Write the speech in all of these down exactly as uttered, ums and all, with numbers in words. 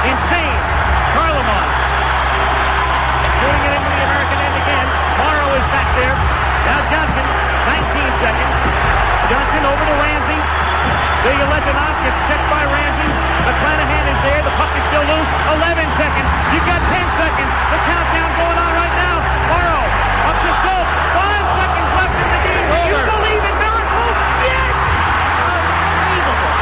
Insane. Karlamon. Shooting it into the American end again. Morrow is back there. Now Johnson, nineteen seconds. Johnson over to Ramsey. Ilya Letonov gets checked by Ramsey. McClanahan is there. The puck is still loose. eleven seconds. You've got ten seconds. The countdown going on right now. Morrow up to Schultz. Five seconds left in the game. Do you believe in miracles? Yes! Unbelievable.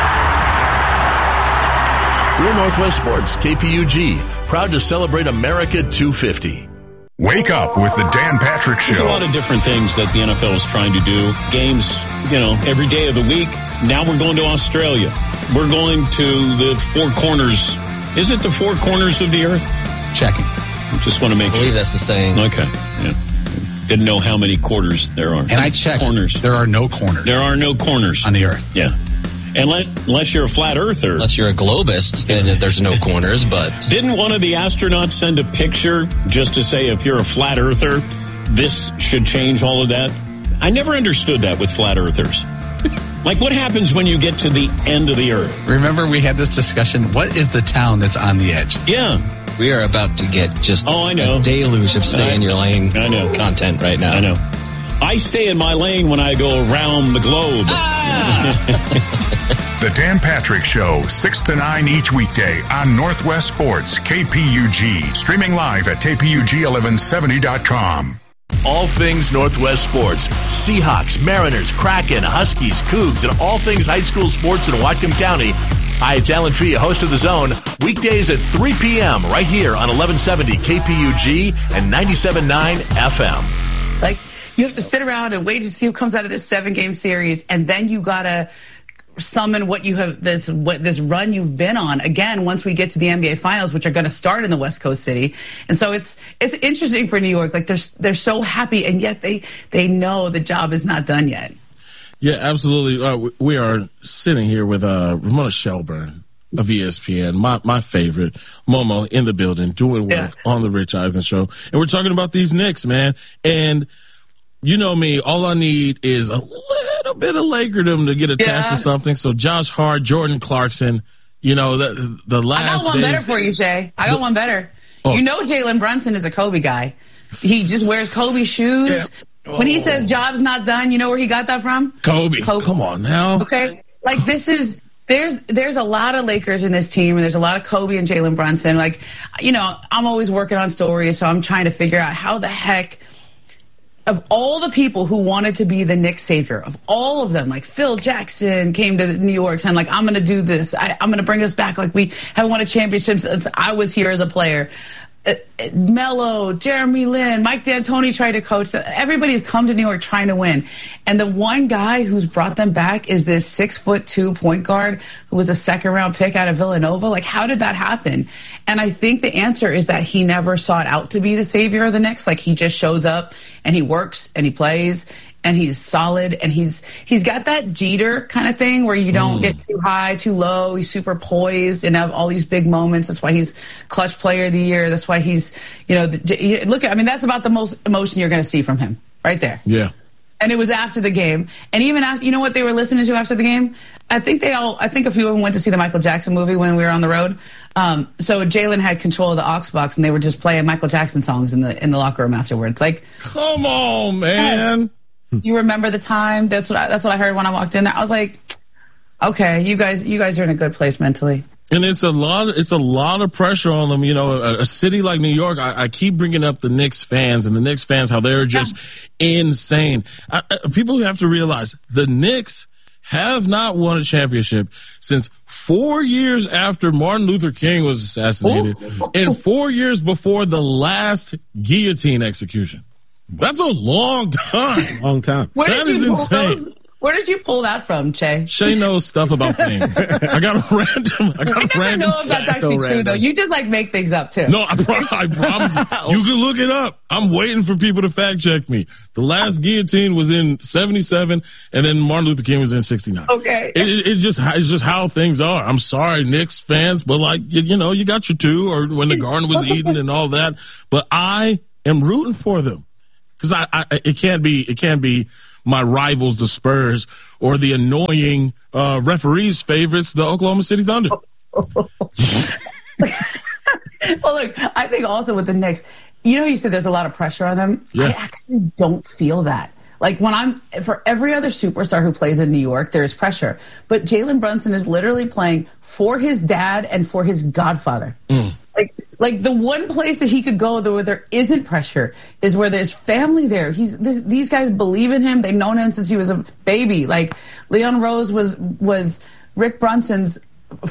We're Northwest Sports, K P U G, proud to celebrate America two fifty. Wake up with the Dan Patrick Show. There's a lot of different things that the N F L is trying to do. Games, you know, every day of the week. Now we're going to Australia. We're going to the four corners. Is it the four corners of the earth? Checking. Just want to make I believe sure. that's the saying. Okay. Yeah. Didn't know how many quarters there are. And I checked. Corners. There are no corners. There are no corners. On the earth. Yeah. Unless, unless you're a flat earther. Unless you're a globist, and there's no corners, but... Didn't one of the astronauts send a picture just to say if you're a flat earther, this should change all of that? I never understood that with flat earthers. Like, what happens when you get to the end of the earth? Remember we had this discussion, what is the town that's on the edge? Yeah. We are about to get just oh, I know. a deluge of stay I, in your lane I know. content right now. I know. I stay in my lane when I go around the globe. Ah! The Dan Patrick Show, six to nine each weekday on Northwest Sports, K P U G. Streaming live at K P U G eleven seventy dot com. All things Northwest sports. Seahawks, Mariners, Kraken, Huskies, Cougs, and all things high school sports in Whatcom County. Hi, it's Alan Fee, host of The Zone. Weekdays at three p.m. right here on eleven seventy K P U G and ninety-seven point nine F M. Like, you have to sit around and wait to see who comes out of this seven-game series, and then you got to summon what you have, this what this run you've been on again once we get to the N B A Finals, which are going to start in the West Coast city. And so it's it's interesting for New York. Like, they're they're so happy, and yet they they know the job is not done yet. Yeah, absolutely. Uh, we are sitting here with uh, Ramona Shelburne of E S P N, my my favorite, Momo in the building, doing work yeah. on the Rich Eisen Show, and we're talking about these Knicks, man. And you know me, all I need is a little bit of Lakerdom to get attached yeah. to something. So Josh Hart, Jordan Clarkson, you know, the the last I got one days, better for you, Jay. I got the, one better. Oh. You know Jalen Brunson is a Kobe guy. He just wears Kobe shoes. Yeah. When he says job's not done, you know where he got that from? Kobe. Kobe. Come on now. Okay. Like, this is, there's there's a lot of Lakers in this team, and there's a lot of Kobe and Jalen Brunson. Like, you know, I'm always working on stories, so I'm trying to figure out how the heck, of all the people who wanted to be the Knicks savior, of all of them, like Phil Jackson came to New York saying, like, I'm going to do this. I, I'm going to bring us back. Like, we haven't won a championship since I was here as a player. Uh, Melo, Jeremy Lin, Mike D'Antoni tried to coach. Everybody's come to New York trying to win. And the one guy who's brought them back is this six foot two point guard who was a second round pick out of Villanova. Like, how did that happen? And I think the answer is that he never sought out to be the savior of the Knicks. Like, he just shows up and he works and he plays and he's solid, and he's he's got that Jeter kind of thing where you don't mm. get too high, too low. He's super poised and have all these big moments. That's why he's clutch player of the year. That's why he's, you know, the, look, I mean, that's about the most emotion you're going to see from him right there. Yeah. And it was after the game. And even after, you know what they were listening to after the game? I think they all, I think a few of them went to see the Michael Jackson movie when we were on the road. Um, so Jalen had control of the aux box, and they were just playing Michael Jackson songs in the in the locker room afterwards. Like, come on, man. Do you remember the time? That's what I, that's what I heard when I walked in there. I was like, okay, you guys, you guys are in a good place mentally. And it's a lot. It's a lot of pressure on them. You know, a, a city like New York. I, I keep bringing up the Knicks fans and the Knicks fans, how they're just yeah. insane. I, I, people have to realize the Knicks have not won a championship since four years after Martin Luther King was assassinated, Ooh. and four years before the last guillotine execution. That's a long time. Long time. Where that is insane. Those, where did you pull that from, Che? Shay knows stuff about things. I got a random. I got I a never random. know if that's actually so true, random. though. You just like make things up too. No, I, pro- I promise you. You can look it up. I'm waiting for people to fact check me. The last guillotine was in seventy-seven, and then Martin Luther King was in sixty-nine. Okay. It, it, it just it's just how things are. I'm sorry, Knicks fans, but like you, you know, you got your two, or when the Garden was eaten and all that. But I am rooting for them. Because I, I, it can't be, it can't be my rivals, the Spurs, or the annoying uh, referees' favorites, the Oklahoma City Thunder. Well, look, I think also with the Knicks, you know, you said there's a lot of pressure on them. Yeah. I actually don't feel that. Like when I'm, for every other superstar who plays in New York, there's pressure. But Jalen Brunson is literally playing for his dad and for his godfather. Mm. Like, like the one place that he could go where there isn't pressure is where there's family there. He's this, these guys believe in him. They've known him since he was a baby. Like Leon Rose was was Rick Brunson's.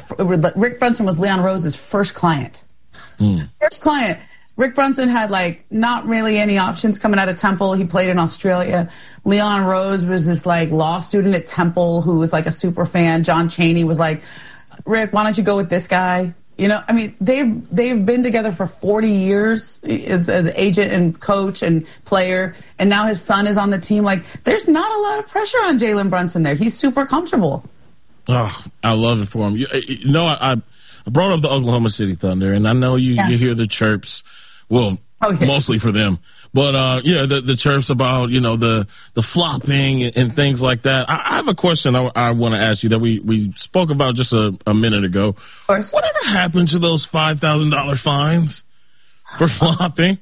Rick Brunson was Leon Rose's first client. Mm. First client. Rick Brunson had like not really any options coming out of Temple. He played in Australia. Leon Rose was this like law student at Temple who was like a super fan. John Chaney was like, Rick, why don't you go with this guy? You know, I mean, they've they've been together for forty years as, as agent and coach and player, and now his son is on the team. Like, there's not a lot of pressure on Jalen Brunson there. He's super comfortable. Oh, I love it for him. You, you know, I, I brought up the Oklahoma City Thunder, and I know you, yeah. you hear the chirps. Well, oh, yeah. mostly for them. But, uh, yeah, the, the chirps about, you know, the, the flopping and, and things like that. I, I have a question I, I want to ask you that we, we spoke about just a, a minute ago. Of course. Whatever happened to those five thousand dollars fines for flopping?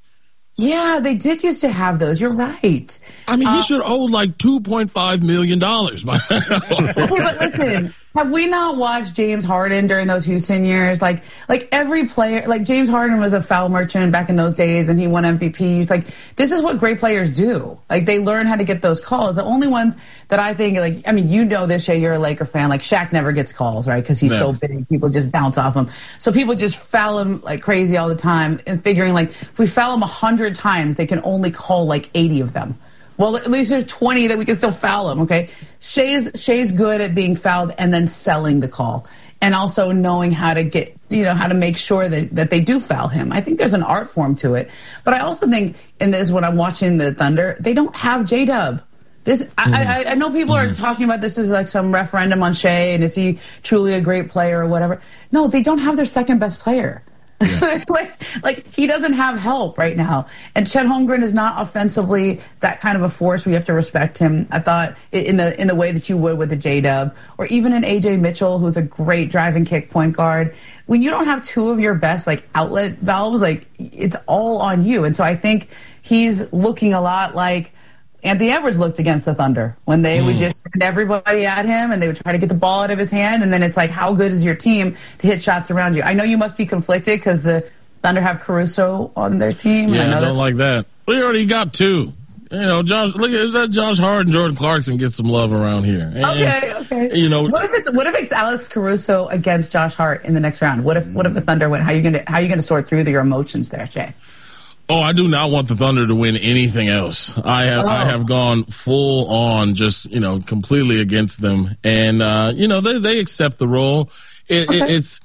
Yeah, they did used to have those. You're right. I mean, he uh, should owe like two point five million dollars. Okay, but listen, have we not watched James Harden during those Houston years? Like, like every player, like James Harden was a foul merchant back in those days, and he won M V Ps. Like, this is what great players do. Like, they learn how to get those calls. The only ones that I think, like, I mean, you know this, Shay, you're a Laker fan. Like, Shaq never gets calls, right? Because he's no. so big, people just bounce off him. So people just foul him like crazy all the time, and figuring like if we foul him a hundred times, they can only call like eighty of them. Well, at least there's twenty that we can still foul him, okay? Shay's Shay's good at being fouled and then selling the call, and also knowing how to get, you know, how to make sure that, that they do foul him. I think there's an art form to it. But I also think in this, when I'm watching the Thunder, they don't have J-Dub. This, mm-hmm. I, I know people mm-hmm. are talking about this as like some referendum on Shea and is he truly a great player or whatever. No, they don't have their second best player. Yeah. like, like he doesn't have help right now. And Chet Holmgren is not offensively that kind of a force. We have to respect him. I thought in the in the way that you would with the J-Dub or even an A J Mitchell, who's a great drive and kick point guard. When you don't have two of your best like outlet valves, like it's all on you. And so I think he's looking a lot like Anthony Edwards looked against the Thunder when they mm. would just send everybody at him and they would try to get the ball out of his hand. And then it's like, how good is your team to hit shots around you? I know you must be conflicted because the Thunder have Caruso on their team. Yeah, I know don't that. like that. We already got two. You know, Josh, look at that. Josh Hart and Jordan Clarkson get some love around here. And, okay, okay. You know, what if it's what if it's Alex Caruso against Josh Hart in the next round? What if what if the Thunder win? How are you gonna how are you gonna sort through your emotions there, Jay? Oh, I do not want the Thunder to win anything else. I have oh. I have gone full on, just you know, completely against them, and uh, you know they they accept the role. It, okay. it, it's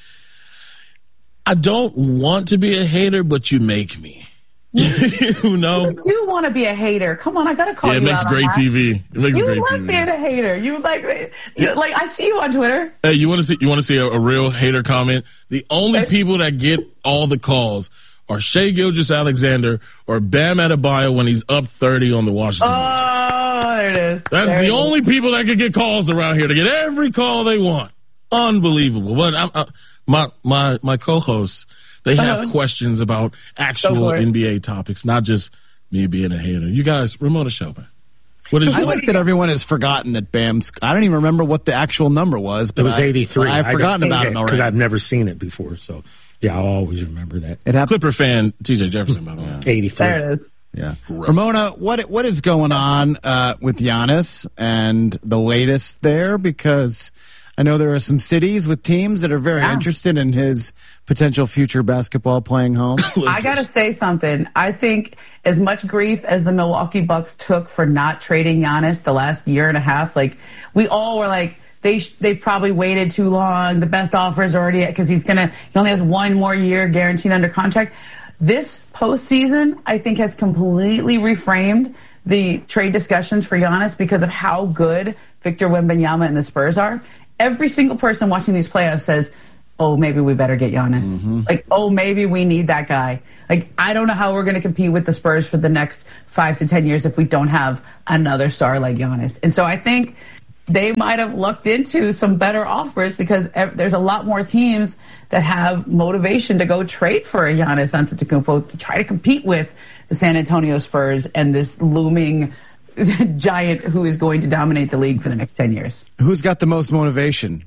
I don't want to be a hater, but you make me. you know, you do want to be a hater. Come on, I gotta call yeah, you. It makes out great on T V. It makes you great love T V. being a hater. You like, you, like I see you on Twitter. Hey, you want to see? You want to see a, a real hater comment? The only okay. people that get all the calls are Shai Gilgeous-Alexander or Bam Adebayo when he's up thirty on the Washington Wizards. Oh, there it is. That's there the only is. people that can get calls around here to get every call they want. Unbelievable. But I, I, my my my co-hosts, they have uh-huh. questions about actual N B A topics, not just me being a hater. You guys, Ramona Shelburne. What is I your- like that everyone has forgotten that Bam's. I don't even remember what the actual number was. But it was eighty-three. I, I've forgotten I about it already because I've never seen it before. So. Yeah, I'll always remember that. It happened. Clipper fan T J Jefferson, by the way. eighty-three. There it is. Yeah. Gross. Ramona, what what is going on uh, with Giannis and the latest there? Because I know there are some cities with teams that are very yeah. interested in his potential future basketball playing home. I got to say something. I think as much grief as the Milwaukee Bucks took for not trading Giannis the last year and a half, like we all were like, They they probably waited too long. The best offer is already because he's gonna he only has one more year guaranteed under contract. This postseason, I think, has completely reframed the trade discussions for Giannis because of how good Victor Wembanyama and the Spurs are. Every single person watching these playoffs says, "Oh, maybe we better get Giannis." Mm-hmm. Like, "Oh, maybe we need that guy." Like, I don't know how we're going to compete with the Spurs for the next five to ten years if we don't have another star like Giannis. And so I think. they might have lucked into some better offers because there's a lot more teams that have motivation to go trade for a Giannis Antetokounmpo to try to compete with the San Antonio Spurs and this looming giant who is going to dominate the league for the next ten years. Who's got the most motivation?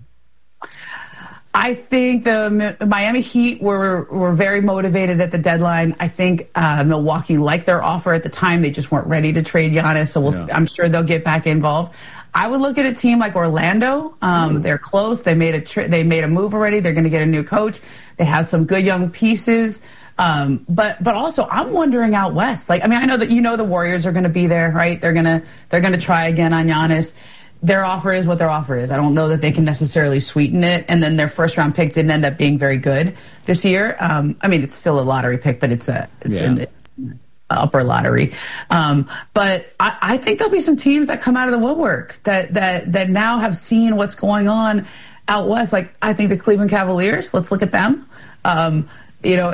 I think the Miami Heat were were very motivated at the deadline. I think uh, Milwaukee liked their offer at the time. They just weren't ready to trade Giannis, so we'll, yeah. I'm sure they'll get back involved. I would look at a team like Orlando. Um, mm. They're close. They made a tri- they made a move already. They're going to get a new coach. They have some good young pieces. Um, but but also, I'm wondering out west. Like, I mean, I know that you know the Warriors are going to be there, right? They're gonna they're gonna try again on Giannis. Their offer is what their offer is. I don't know that they can necessarily sweeten it. And then their first round pick didn't end up being very good this year. Um, I mean, it's still a lottery pick, but it's a it's yeah. in the upper lottery. Um, but I, I think there'll be some teams that come out of the woodwork that that that now have seen what's going on out west. Like, I think the Cleveland Cavaliers. Let's look at them. Um, You know,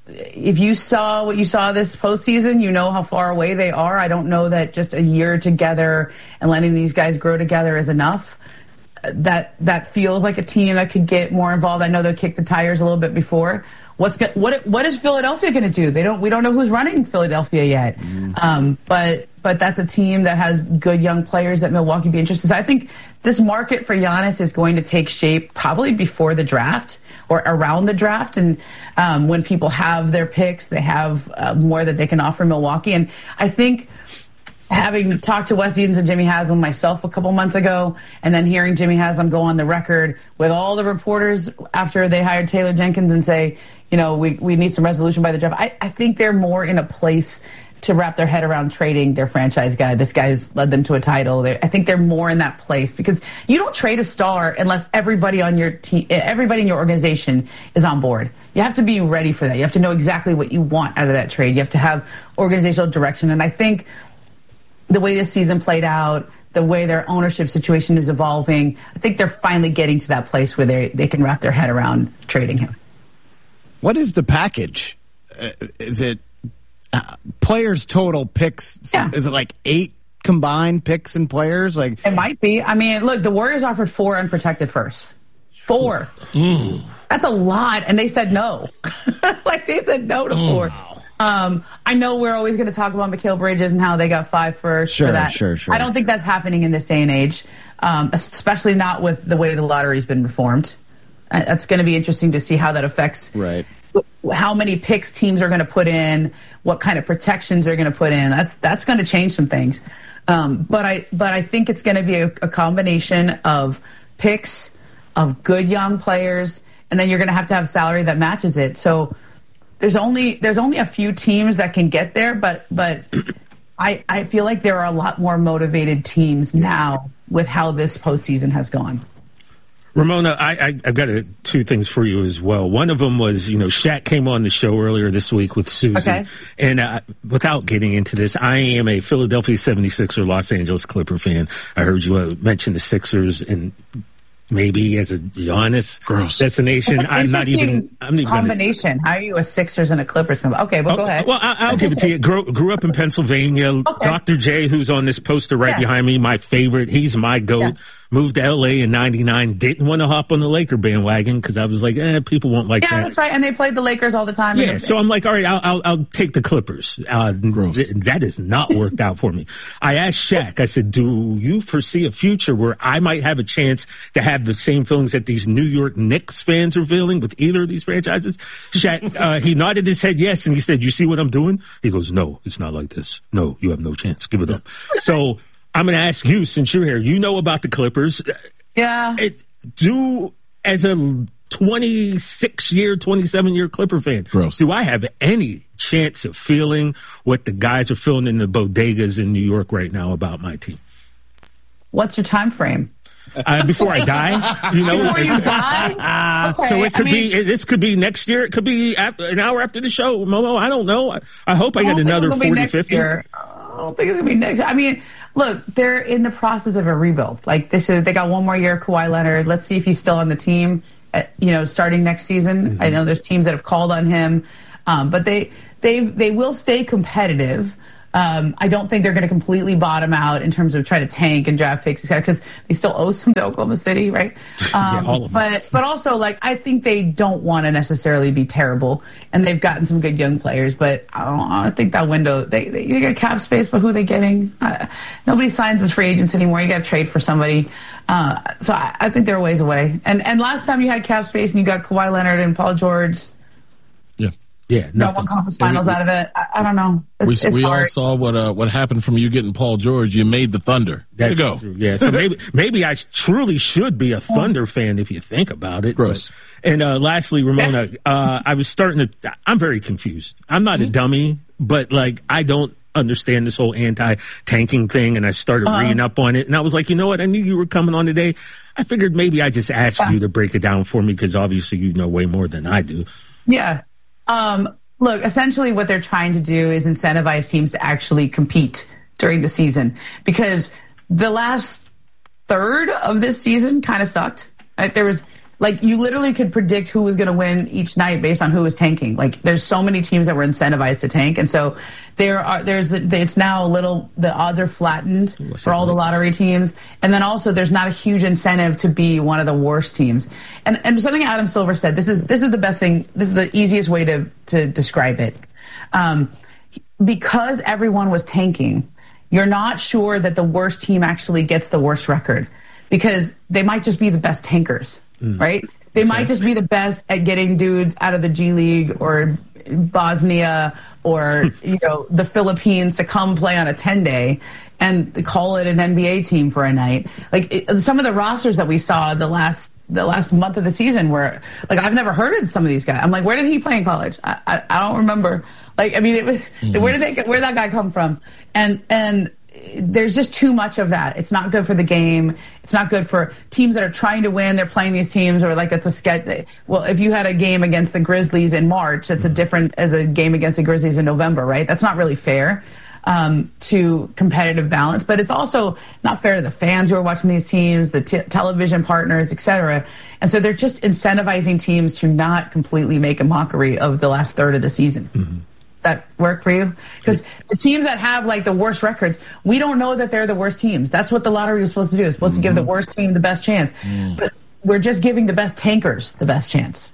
if you saw what you saw this postseason, you know how far away they are. I don't know that just a year together and letting these guys grow together is enough. That that feels like a team that could get more involved. I know they'll kick the tires a little bit before. What's what what is Philadelphia going to do? They don't. We don't know who's running Philadelphia yet. Mm. Um, but but that's a team that has good young players that Milwaukee be interested. So I think this market for Giannis is going to take shape probably before the draft or around the draft. And um, when people have their picks, they have uh, more that they can offer Milwaukee. And I think having talked to Wes Edens and Jimmy Haslam myself a couple months ago, and then hearing Jimmy Haslam go on the record with all the reporters after they hired Taylor Jenkins and say, you know, we, we need some resolution by the draft. I, I think they're more in a place to wrap their head around trading their franchise guy. This guy's led them to a title. They're, I think they're more in that place because you don't trade a star unless everybody on your team, everybody in your organization is on board. You have to be ready for that. You have to know exactly what you want out of that trade. You have to have organizational direction. And I think the way this season played out, the way their ownership situation is evolving, I think they're finally getting to that place where they, they can wrap their head around trading him. What is the package? Uh, is it uh, players total picks? Yeah. Is it like eight combined picks and players? Like it might be. I mean, look, the Warriors offered four unprotected firsts. Four. Mm. That's a lot, and they said no. Like they said no to four. Mm. Um, I know we're always going to talk about Mikal Bridges and how they got five first. Sure, for that. sure, sure. I don't think that's happening in this day and age, um, especially not with the way the lottery's been reformed. Uh, that's going to be interesting to see how that affects right. how many picks teams are going to put in, what kind of protections they're going to put in. That's that's going to change some things. Um, but I but I think it's going to be a, a combination of picks, of good young players, and then you're going to have to have salary that matches it. So there's only there's only a few teams that can get there, but but I I feel like there are a lot more motivated teams now with how this postseason has gone. Ramona, I, I, I've got a, two things for you as well. One of them was, you know, Shaq came on the show earlier this week with Susie. Okay. And uh, without getting into this, I am a Philadelphia seventy-sixer Los Angeles Clipper fan. I heard you uh, mention the Sixers and maybe as a Giannis Gross. destination. I'm not even. I'm not combination. Gonna, How are you a Sixers and a Clippers fan? Okay, well, oh, go ahead. Well, I, I'll give it to you. Grew, grew up in Pennsylvania. Okay. Doctor J, who's on this poster right yeah. behind me, my favorite. He's my GOAT. Yeah. Moved to L A in ninety-nine. Didn't want to hop on the Laker bandwagon because I was like, eh, people won't like yeah, that. Yeah, that's right. And they played the Lakers all the time. Yeah, so I'm like, all right, I'll, I'll, I'll take the Clippers. Uh, th- that has not worked out for me. I asked Shaq, I said, do you foresee a future where I might have a chance to have the same feelings that these New York Knicks fans are feeling with either of these franchises? Shaq, uh, he nodded his head yes, and he said, you see what I'm doing? He goes, no, it's not like this. No, you have no chance. Give it up. So I'm going to ask you, since you're here, you know about the Clippers. Yeah. It, do, as a twenty-six year, twenty-seven year Clipper fan, Gross. do I have any chance of feeling what the guys are feeling in the bodegas in New York right now about my team? What's your time frame? Uh, before I die, you know. Before you die? Okay. So it could I mean, be, this could be next year. It could be an hour after the show. Momo, I don't know. I, I hope I, I get another forty, fifty. Year. I don't think it's going to be next year. I mean, look, they're in the process of a rebuild. Like, this is, they got one more year of Kawhi Leonard. Let's see if he's still on the team, at, you know, starting next season. Mm-hmm. I know there's teams that have called on him, um, but they, they, they will stay competitive. Um, I don't think they're going to completely bottom out in terms of trying to tank and draft picks, et cetera, because they still owe some to Oklahoma City, right? Um, yeah, all of them. But but also, like, I think they don't want to necessarily be terrible, and they've gotten some good young players. But I, don't, I think that window, they they, they got cap space, but who are they getting? Uh, nobody signs as free agents anymore. You got to trade for somebody. Uh, so I, I think they're a ways away. And and last time you had cap space and you got Kawhi Leonard and Paul George. Yeah. Yeah, no one conference finals we, out of it. I, I don't know. It's, we it's we hard. all saw what uh, what happened from you getting Paul George. You made the Thunder. There you go. True. Yeah, so maybe maybe I truly should be a Thunder fan if you think about it. Gross. But, and uh, lastly, Ramona, uh, I was starting to. I'm very confused. I'm not mm-hmm. a dummy, but like I don't understand this whole anti-tanking thing, and I started uh-huh. reading up on it, and I was like, you know what? I knew you were coming on today. I figured maybe I just asked yeah. you to break it down for me because obviously you know way more than I do. Yeah. Um. Look, essentially what they're trying to do is incentivize teams to actually compete during the season because the last third of this season kind of sucked. Right? There was like you literally could predict who was going to win each night based on who was tanking. Like there's so many teams that were incentivized to tank, and so there are there's the, it's now a little the odds are flattened What's for all the lottery teams, and then also there's not a huge incentive to be one of the worst teams. And and something Adam Silver said, this is this is the best thing. This is the easiest way to to describe it, um, because everyone was tanking. You're not sure that the worst team actually gets the worst record because they might just be the best tankers. Mm. Right? They okay. might just be the best at getting dudes out of the G League or Bosnia or, you know, the Philippines to come play on a ten-day and call it an N B A team for a night. Like it, some of the rosters that we saw the last the last month of the season were like I've never heard of some of these guys. I'm like, where did he play in college? I I, I don't remember. Like I mean, it was mm-hmm. where did they where did that guy come from? And and. There's just too much of that. It's not good for the game. It's not good for teams that are trying to win. They're playing these teams or like it's a sketch. Well, if you had a game against the Grizzlies in March, that's a different as a game against the Grizzlies in November, right? That's not really fair um, to competitive balance, but it's also not fair to the fans who are watching these teams, the t- television partners, et cetera. And so they're just incentivizing teams to not completely make a mockery of the last third of the season. Mm-hmm. That work for you? Because the teams that have like the worst records, we don't know that they're the worst teams. That's what the lottery was supposed to do. It's supposed mm-hmm. to give the worst team the best chance. Mm. But we're just giving the best tankers the best chance.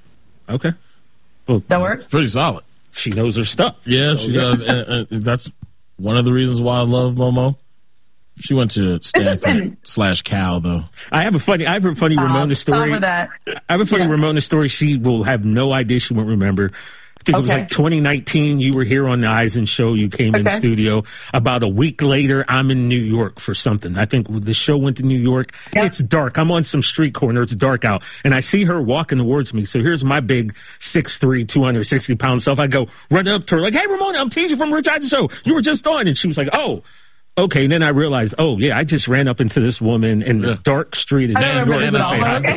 Okay. Well, that work? Pretty solid. She knows her stuff. Yeah, she so, does. and, and that's one of the reasons why I love Momo. She went to Stanford been... slash Cal, though. I have a funny, I have a funny stop, Ramona story. Stop that. I have a funny yeah. Ramona story. She will have no idea. She won't remember. I think okay. it was like twenty nineteen. You were here on the Eisen show. You came okay. in studio. About a week later, I'm in New York for something. I think the show went to New York. Yep. It's dark. I'm on some street corner. It's dark out. And I see her walking towards me. So here's my big six three, two hundred sixty pound self. I go run up to her like, hey, Ramona, I'm T J from Rich Eisen show. You were just on. And she was like, oh. Okay, and then I realized, oh, yeah, I just ran up into this woman in the yeah. dark street in New York. And I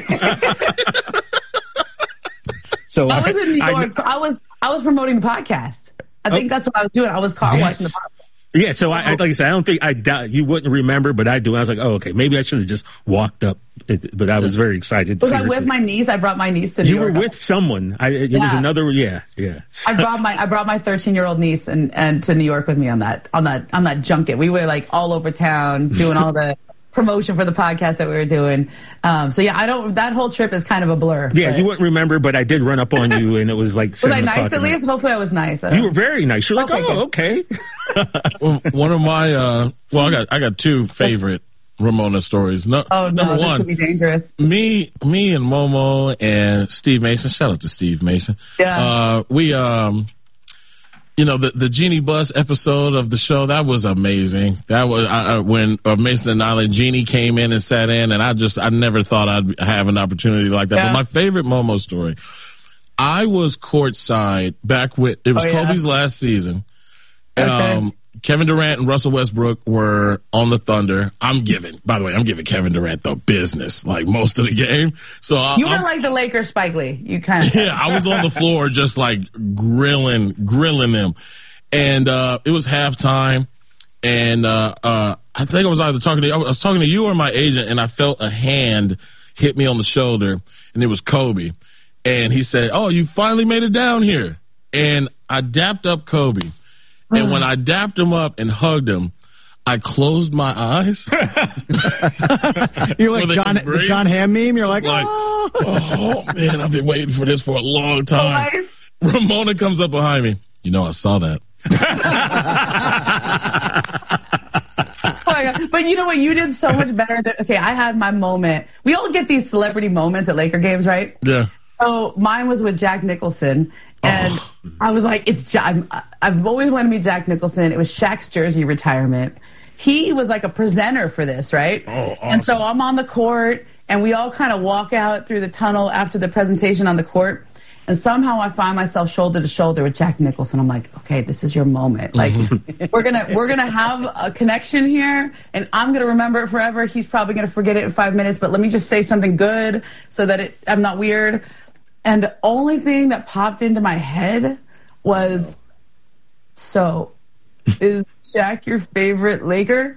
say, So I was in New York. I, so I was I was promoting the podcast. I think oh, that's what I was doing. I was car yes. watching the podcast. Yeah, so, so I, I like I said, I don't think I doubt you wouldn't remember, but I do. I was like, oh, okay, maybe I should have just walked up. But I was very excited. To was see I with too. my niece? I brought my niece to New you York. You were with someone. I, it yeah. was another. Yeah, yeah. I brought my I brought my thirteen year old niece and, and to New York with me on that on that on that junket. We were like all over town doing all the promotion for the podcast that we were doing. Um, so yeah, I don't. That whole trip is kind of a blur. Yeah, but you wouldn't remember, but I did run up on you, and it was like. Was I nice at least? Hopefully, I was nice. You were very nice. You're like, okay, oh, okay. Well, one of my uh, well, I got I got two favorite Ramona stories. No, oh no, number this one, could be dangerous. Me, me, and Momo and Steve Mason. Shout out to Steve Mason. Yeah, uh, we um. You know, the, the Jeannie Buss episode of the show, that was amazing. That was I, when uh, Mason and Nyla and Jeannie came in and sat in, and I just, I never thought I'd have an opportunity like that. Yeah. But my favorite Momo story, I was courtside back with, it was oh, yeah. Kobe's last season. Okay. Um, Kevin Durant and Russell Westbrook were on the Thunder. I'm giving, by the way, I'm giving Kevin Durant the business, like most of the game. So I, you were I'm, like the Lakers Spike Lee. You kind of yeah. I was on the floor just like grilling, grilling them, and uh, it was halftime, and uh, uh, I think I was either talking to I was talking to you or my agent, and I felt a hand hit me on the shoulder, and it was Kobe, and he said, "Oh, you finally made it down here," and I dapped up Kobe. And when I dapped him up and hugged him, I closed my eyes. You're like John, the John Hamm meme. You're like, like oh. oh, man, I've been waiting for this for a long time. Oh, Ramona comes up behind me. You know, I saw that. Oh my God. But you know what? You did so much better. Than, okay, I had my moment. We all get these celebrity moments at Laker games, right? Yeah. So mine was with Jack Nicholson. And oh. I was like, it's I'm, I've always wanted to meet Jack Nicholson. It was Shaq's jersey retirement. He was like a presenter for this, right? Oh, awesome. And so I'm on the court, and we all kind of walk out through the tunnel after the presentation on the court. And somehow I find myself shoulder to shoulder with Jack Nicholson. I'm like, okay, this is your moment. Like, we're gonna we're gonna have a connection here, and I'm gonna remember it forever. He's probably gonna forget it in five minutes, but let me just say something good so that it, I'm not weird. And the only thing that popped into my head was, so, is Shaq your favorite Laker?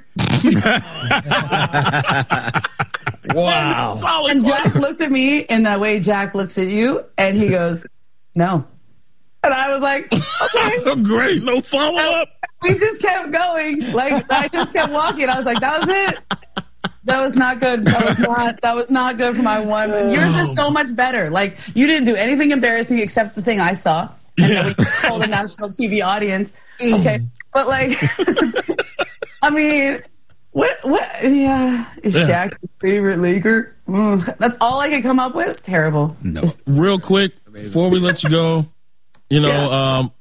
Wow. And, and Jack looked at me in the way Jack looks at you, and he goes, no. And I was like, okay. Great, no follow-up. We just kept going. Like, I just kept walking. I was like, that was it. That was not good. That was not. That was not good for my one. Yours is so much better. Like, you didn't do anything embarrassing except the thing I saw, and yeah. then we told a national T V audience. Okay, but like, I mean, what? What? Yeah, is Shaq yeah. your favorite Laker? Mm, that's all I could come up with. Terrible. No. Just, real quick before we let you go, you know. Yeah. um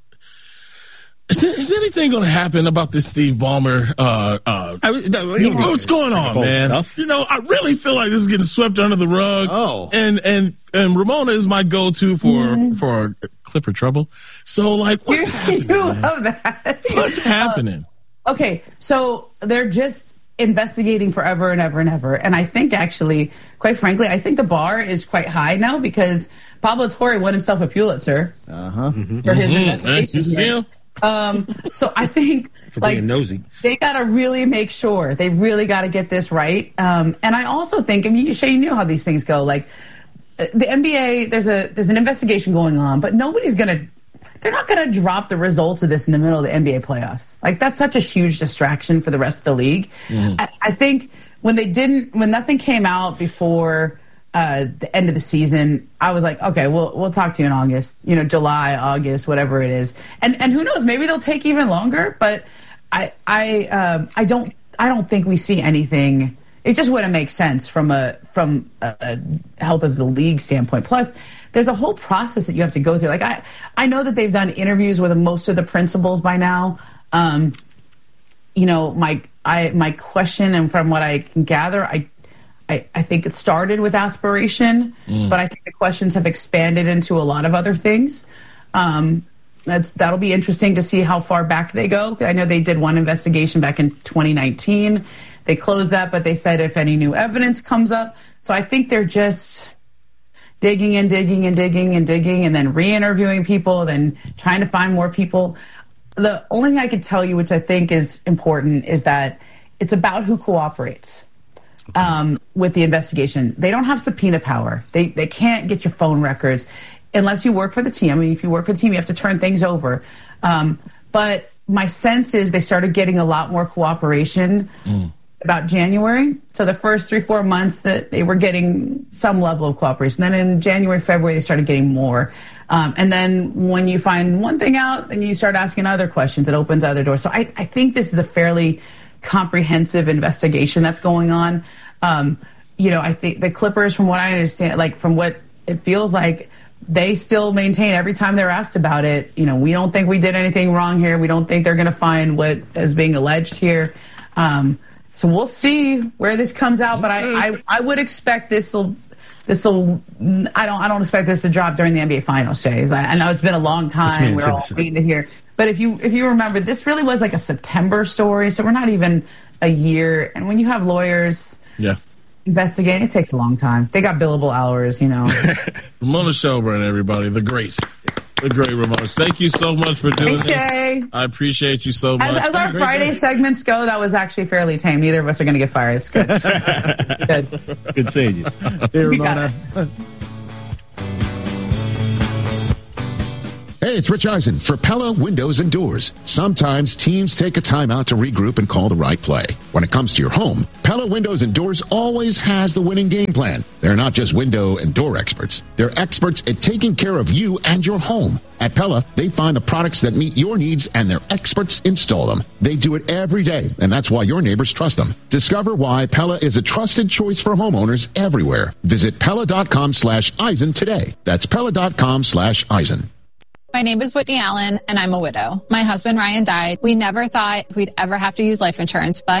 Is, there, is anything going to happen about this Steve Ballmer? Uh, uh, I, no, you know, what's going on, man? Stuff. You know, I really feel like this is getting swept under the rug. Oh, and and and Ramona is my go-to for mm-hmm. for Clipper trouble. So, like, what's you, happening? You love that. What's happening? Uh, okay, so they're just investigating forever and ever and ever, and I think actually, quite frankly, I think the bar is quite high now because Pablo Torre won himself a Pulitzer uh-huh. for his mm-hmm. investigation. You see him? Um, so I think for like being nosy. They got to really make sure they really got to get this right. Um, and I also think, I mean, Shay, you know how these things go. Like the N B A, there's a there's an investigation going on, but nobody's gonna. They're not gonna drop the results of this in the middle of the N B A playoffs. Like that's such a huge distraction for the rest of the league. Mm. I, I think when they didn't, when nothing came out before. Uh, the end of the season, I was like, okay, we'll we'll talk to you in August, you know, July, August, whatever it is, and and who knows, maybe they'll take even longer. But I I um, I don't I don't think we see anything. It just wouldn't make sense from a from a health of the league standpoint. Plus, there's a whole process that you have to go through. Like I I know that they've done interviews with most of the principals by now. Um, you know, my I my question, and from what I can gather, I. I, I think it started with aspiration, mm. but I think the questions have expanded into a lot of other things. Um, that's that'll be interesting to see how far back they go. I know they did one investigation back in twenty nineteen. They closed that, but they said if any new evidence comes up. So I think they're just digging and digging and digging and digging and then re-interviewing people, then trying to find more people. The only thing I could tell you, which I think is important, is that it's about who cooperates. Um, with the investigation. They don't have subpoena power. They they can't get your phone records unless you work for the team. I mean, if you work for the team, you have to turn things over. Um, but my sense is they started getting a lot more cooperation mm. about January. So the first three, four months that they were getting some level of cooperation. Then in January, February, they started getting more. Um, and then when you find one thing out, then you start asking other questions. It opens other doors. So I, I think this is a fairly comprehensive investigation that's going on. Um, you know, I think the Clippers, from what I understand, like from what it feels like, they still maintain every time they're asked about it, you know, we don't think we did anything wrong here. We don't think they're going to find what is being alleged here. Um, so we'll see where this comes out. But I, I, I would expect this will, this will, I don't, I don't expect this to drop during the N B A Finals, Jay. I, I know it's been a long time. We're all waiting to hear. But if you if you remember, this really was like a September story, so we're not even a year. And when you have lawyers yeah. investigating, it takes a long time. They got billable hours, you know. Ramona Shelburne, everybody, the great, the great Ramona. Thank you so much for doing Thanks, this. Jay. I appreciate you so much. As, as our Friday day. segments go, that was actually fairly tame. Neither of us are going to get fired. It's good. good. Good seeing you. See you, Ramona. Hey. Hey, it's Rich Eisen for Pella Windows and Doors. Sometimes teams take a time out to regroup and call the right play. When it comes to your home, Pella Windows and Doors always has the winning game plan. They're not just window and door experts. They're experts at taking care of you and your home. At Pella, they find the products that meet your needs and their experts install them. They do it every day, and that's why your neighbors trust them. Discover why Pella is a trusted choice for homeowners everywhere. Visit Pella.com slash Eisen today. That's Pella.com slash Eisen. My name is Whitney Allen, and I'm a widow. My husband, Ryan, died. We never thought we'd ever have to use life insurance, but